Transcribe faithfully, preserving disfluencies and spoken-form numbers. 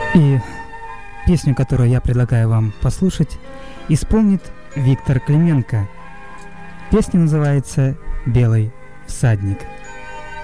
И песню, которую я предлагаю вам послушать, исполнит Виктор Клименко. Песня называется «Белый всадник».